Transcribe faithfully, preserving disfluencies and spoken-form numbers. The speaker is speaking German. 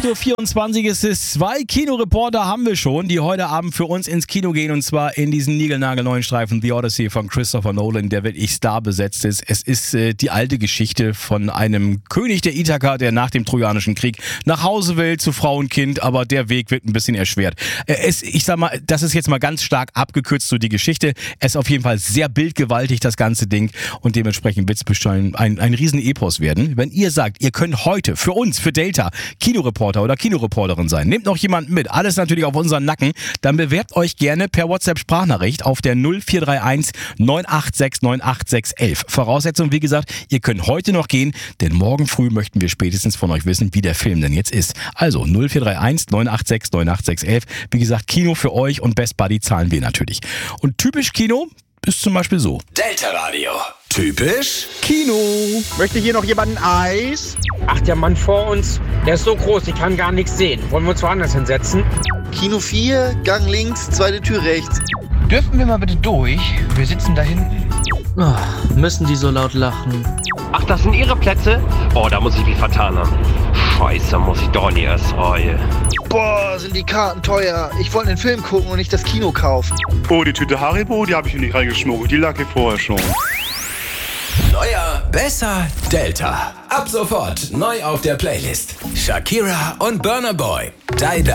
acht Uhr vierundzwanzig ist es. Zwei Kinoreporter haben wir schon, die heute Abend für uns ins Kino gehen, und zwar in diesen niegelnagelneuen Streifen The Odyssey von Christopher Nolan, der wirklich starbesetzt ist. Es ist äh, die alte Geschichte von einem König der Ithaka, der nach dem Trojanischen Krieg nach Hause will zu Frau und Kind, aber der Weg wird ein bisschen erschwert. Äh, es, ich sag mal, das ist jetzt mal ganz stark abgekürzt, so die Geschichte. Es ist auf jeden Fall sehr bildgewaltig, das ganze Ding, und dementsprechend wird es bestimmt ein, ein Riesen-Epos werden. Wenn ihr sagt, ihr könnt heute für uns, für Delta, Kinoreporter oder Kinoreporterin sein, nehmt noch jemanden mit, alles natürlich auf unseren Nacken, dann bewerbt euch gerne per WhatsApp-Sprachnachricht auf der null vier drei eins neun acht sechs neun acht sechs eins. Voraussetzung, wie gesagt, ihr könnt heute noch gehen, denn morgen früh möchten wir spätestens von euch wissen, wie der Film denn jetzt ist. Also null vier drei eins neun acht sechs neun acht sechs eins. Wie gesagt, Kino für euch, und Best Buddy zahlen wir natürlich. Und typisch Kino ist zum Beispiel so. Delta Radio. Typisch Kino. Möchte hier noch jemand ein Eis? Ach, der Mann vor uns, der ist so groß, ich kann gar nichts sehen. Wollen wir uns woanders hinsetzen? Kino vier, Gang links, zweite Tür rechts. Dürfen wir mal bitte durch? Wir sitzen da hinten. Oh, müssen die so laut lachen? Ach, das sind Ihre Plätze? Oh, da muss ich mich vertan haben. Scheiße, muss ich doch nie erst rein. Boah, sind die Karten teuer. Ich wollte den Film gucken und nicht das Kino kaufen. Oh, die Tüte Haribo, die habe ich hier nicht reingeschmuggelt. Die lag hier vorher schon. Neuer, besser, Delta. Ab sofort neu auf der Playlist. Shakira und Burna Boy. Deine